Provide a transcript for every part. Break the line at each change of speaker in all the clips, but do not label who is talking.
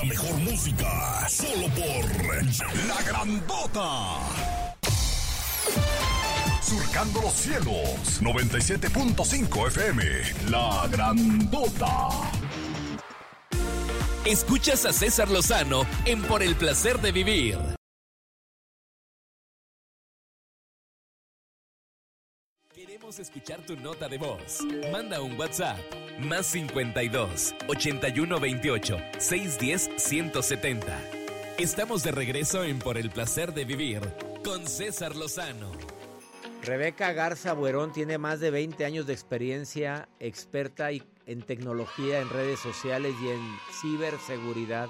mejor música, solo por La Grandota. Surcando los cielos, 97.5 FM, La Grandota.
Escuchas a César Lozano en Por el Placer de Vivir. Queremos escuchar tu nota de voz. Manda un WhatsApp. Más 52 81 28 610 170. Estamos de regreso en Por el Placer de Vivir con César Lozano.
Rebeca Garza Buerón tiene más de 20 años de experiencia, experta en tecnología, en redes sociales y en ciberseguridad,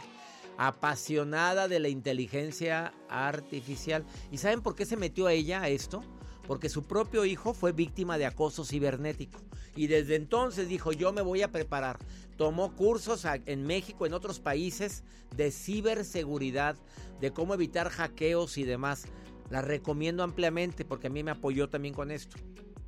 apasionada de la inteligencia artificial. ¿Y saben por qué se metió ella a esto? Porque su propio hijo fue víctima de acoso cibernético y desde entonces dijo, yo me voy a preparar. Tomó cursos en México, en otros países, de ciberseguridad, de cómo evitar hackeos y demás. La recomiendo ampliamente porque a mí me apoyó también con esto.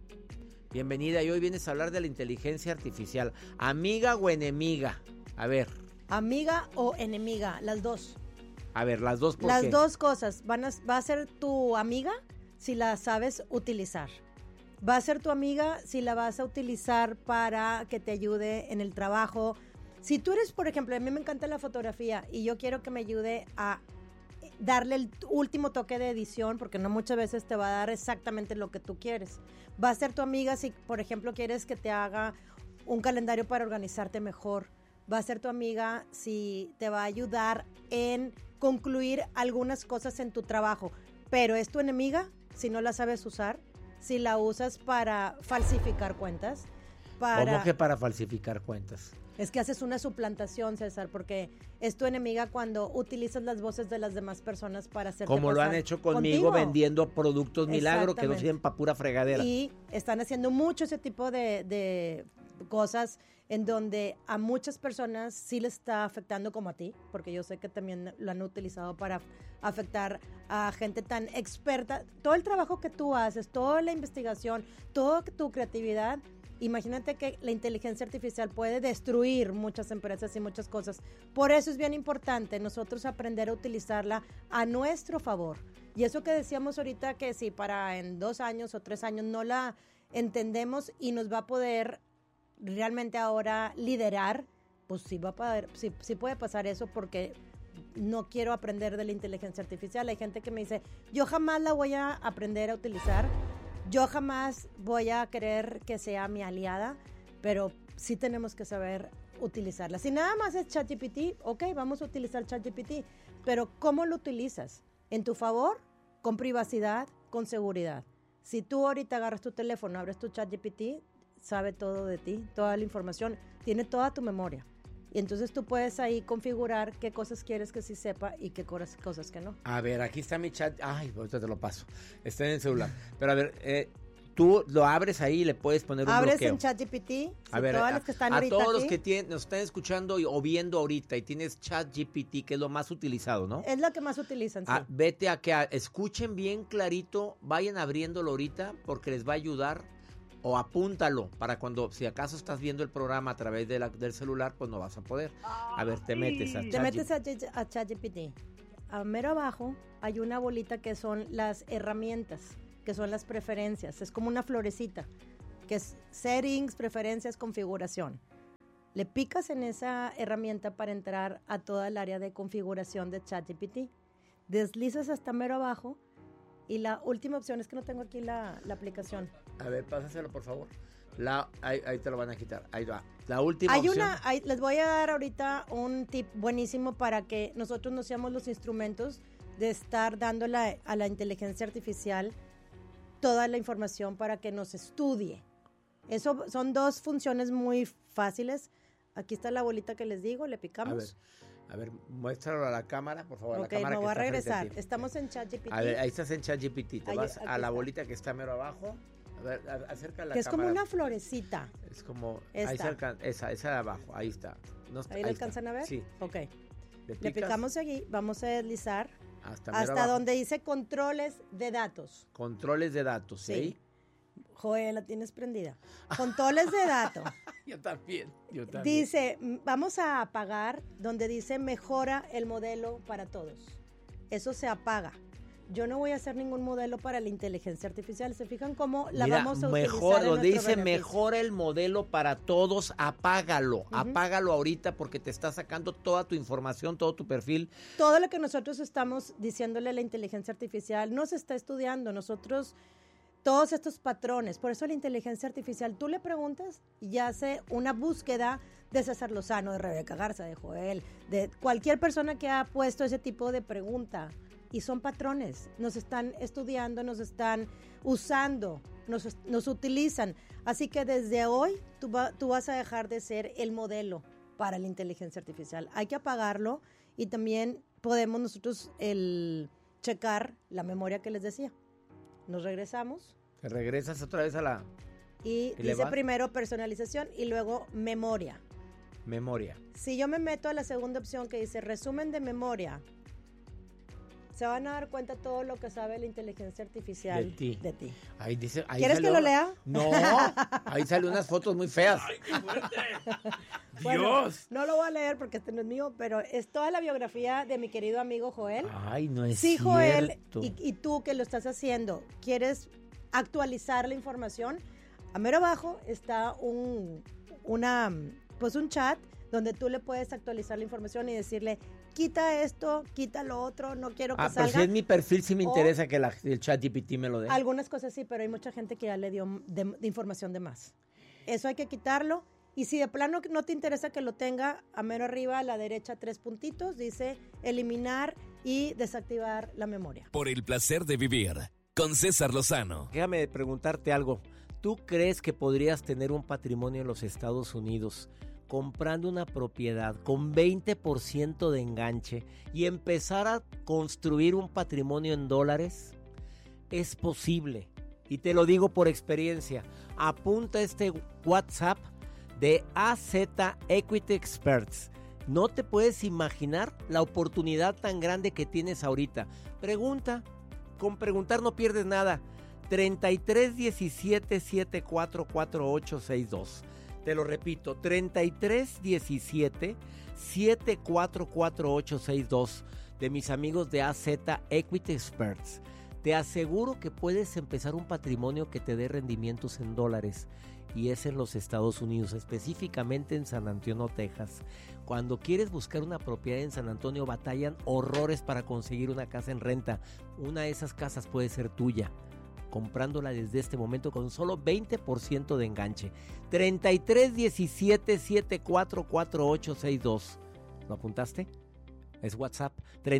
Bienvenida, y hoy vienes a hablar de la inteligencia artificial. ¿Amiga o enemiga? A ver.
¿Amiga o enemiga? Las dos.
A ver, las dos, ¿por qué?
Las dos cosas. Va a ser tu amiga si la sabes utilizar. Va a ser tu amiga si la vas a utilizar para que te ayude en el trabajo. Si tú eres, por ejemplo, a mí me encanta la fotografía y yo quiero que me ayude a darle el último toque de edición, porque no muchas veces te va a dar exactamente lo que tú quieres. Va a ser tu amiga si, por ejemplo, quieres que te haga un calendario para organizarte mejor. Va a ser tu amiga si te va a ayudar en concluir algunas cosas en tu trabajo. Pero es tu enemiga si no la sabes usar, si la usas para falsificar cuentas.
¿Cómo que para falsificar cuentas?
Es que haces una suplantación, César, porque es tu enemiga cuando utilizas las voces de las demás personas para hacerte
como lo han hecho conmigo, vendiendo productos milagro que no sirven para pura fregadera.
Y están haciendo mucho ese tipo de cosas en donde a muchas personas sí les está afectando como a ti, porque yo sé que también lo han utilizado para afectar a gente tan experta. Todo el trabajo que tú haces, toda la investigación, toda tu creatividad. Imagínate que la inteligencia artificial puede destruir muchas empresas y muchas cosas. Por eso es bien importante nosotros aprender a utilizarla a nuestro favor. Y eso que decíamos ahorita, que si para en 2 años o 3 años no la entendemos y nos va a poder realmente ahora liderar, pues sí va a poder, sí puede pasar eso, porque no quiero aprender de la inteligencia artificial. Hay gente que me dice, yo jamás la voy a aprender a utilizar. Yo jamás voy a querer que sea mi aliada, pero sí tenemos que saber utilizarla. Si nada más es ChatGPT, ok, vamos a utilizar ChatGPT, pero ¿cómo lo utilizas? ¿En tu favor? Con privacidad, con seguridad. Si tú ahorita agarras tu teléfono, abres tu ChatGPT, sabe todo de ti, toda la información, tiene toda tu memoria. Y entonces tú puedes ahí configurar qué cosas quieres que sí sepa y qué cosas que no. A
ver, aquí está mi chat. Ay, ahorita te lo paso. Está en el celular. Pero a ver, tú lo abres ahí y le puedes poner un bloqueo.
Abres en ChatGPT.
A ver, todos los que están ahorita todos aquí, los que nos están escuchando o viendo ahorita y tienes ChatGPT, que es lo más utilizado, ¿no?
Es lo que más utilizan, sí.
Vete a que escuchen bien clarito, vayan abriéndolo ahorita porque les va a ayudar. O apúntalo para cuando, si acaso estás viendo el programa a través del celular, pues no vas a poder. A ver, te metes
a ChatGPT. A mero abajo hay una bolita que son las herramientas, que son las preferencias. Es como una florecita, que es settings, preferencias, configuración. Le picas en esa herramienta para entrar a toda el área de configuración de ChatGPT. Deslizas hasta mero abajo. Y la última opción, es que no tengo aquí la aplicación.
A ver, pásaselo, por favor. Ahí te lo van a quitar. Ahí va. La última opción.
Les voy a dar ahorita un tip buenísimo para que nosotros no seamos los instrumentos de estar dándole a la inteligencia artificial toda la información para que nos estudie. Eso son 2 funciones muy fáciles. Aquí está la bolita que les digo, le picamos.
A ver, muéstralo a la cámara, por favor.
Ok, me voy a regresar. Estamos en ChatGPT.
A ver, ahí estás en ChatGPT. Te vas a la bolita que está mero abajo. A ver, acerca la cámara.
Que es como una florecita.
Es como... Esa de abajo, ahí está.
¿Ahí la alcanzan a ver?
Sí.
Ok. Le picamos aquí, vamos a deslizar hasta
donde
dice controles de datos.
Controles de datos, ¿sí?
Joel, la tienes prendida. Controles de datos.
Yo también.
Dice, vamos a apagar donde dice mejora el modelo para todos. Eso se apaga. Yo no voy a hacer ningún modelo para la inteligencia artificial. ¿Se fijan cómo la vamos a utilizar en nuestro
dice,
beneficio?
mejora el modelo para todos, apágalo. Apágalo ahorita porque te está sacando toda tu información, todo tu perfil.
Todo lo que nosotros estamos diciéndole a la inteligencia artificial no se está estudiando. Nosotros, todos estos patrones, por eso la inteligencia artificial, tú le preguntas y hace una búsqueda de César Lozano, de Rebeca Garza, de Joel, de cualquier persona que ha puesto ese tipo de pregunta. Y son patrones, nos están estudiando, nos están usando, nos utilizan. Así que desde hoy tú vas a dejar de ser el modelo para la inteligencia artificial. Hay que apagarlo y también podemos nosotros checar la memoria que les decía. Nos regresamos.
Te regresas otra vez a la...
Y dice primero personalización y luego memoria.
Memoria.
Si yo me meto a la segunda opción que dice resumen de memoria, se van a dar cuenta todo lo que sabe la inteligencia artificial de ti.
Ahí dice,
¿Quieres que lo lea?
No, ahí salen unas fotos muy feas.
¡Ay, qué fuerte!
Bueno,
¡Dios!
no lo voy a leer porque este no es mío, pero es toda la biografía de mi querido amigo Joel.
Ay, no es
sí,
cierto.
Joel, y tú que lo estás haciendo, ¿quieres actualizar la información? A mero abajo está un chat donde tú le puedes actualizar la información y decirle, quita esto, quita lo otro, no quiero que salga.
Pero si es mi perfil, sí me interesa que el ChatGPT me lo dé.
Algunas cosas sí, pero hay mucha gente que ya le dio de información de más. Eso hay que quitarlo. Y si de plano no te interesa que lo tenga, a mero arriba a la derecha 3 puntitos, dice eliminar y desactivar la memoria.
Por el placer de vivir, con César Lozano.
Déjame preguntarte algo. ¿Tú crees que podrías tener un patrimonio en los Estados Unidos comprando una propiedad con 20% de enganche y empezar a construir un patrimonio en dólares? Es posible. Y te lo digo por experiencia. Apunta este WhatsApp de AZ Equity Experts. No te puedes imaginar la oportunidad tan grande que tienes ahorita. Pregunta. Con preguntar no pierdes nada. 3317-744862. Te lo repito, 3317-744862 de mis amigos de AZ Equity Experts. Te aseguro que puedes empezar un patrimonio que te dé rendimientos en dólares y es en los Estados Unidos, específicamente en San Antonio, Texas. Cuando quieres buscar una propiedad en San Antonio, batallan horrores para conseguir una casa en renta. Una de esas casas puede ser tuya, comprándola desde este momento con solo 20% de enganche. 3317-744862. ¿Lo apuntaste? Es WhatsApp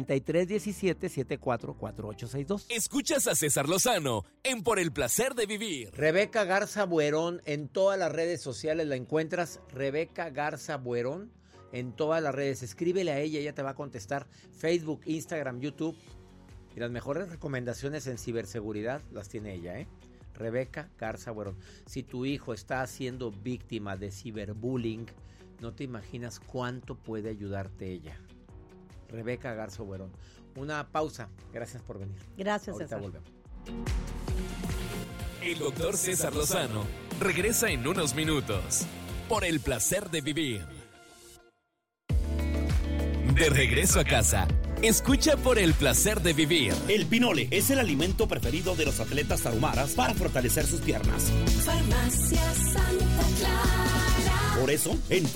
3317-744862.
Escuchas a César Lozano en Por el Placer de Vivir.
Rebeca Garza Buerón, en todas las redes sociales la encuentras. Rebeca Garza Buerón, en todas las redes. Escríbele a ella te va a contestar. Facebook, Instagram, YouTube. Y las mejores recomendaciones en ciberseguridad las tiene ella, ¿eh? Rebeca Garza Buerón. Si tu hijo está siendo víctima de ciberbullying, no te imaginas cuánto puede ayudarte ella. Rebeca Garza Buerón. Una pausa. Gracias por venir.
Gracias,
ahorita
César.
volvemos.
El doctor César Lozano regresa en unos minutos. Por el placer de vivir. De regreso a casa. Escucha Por el Placer de Vivir.
El pinole es el alimento preferido de los atletas tarahumaras para fortalecer sus piernas.
Farmacia Santa Clara.
Por eso, en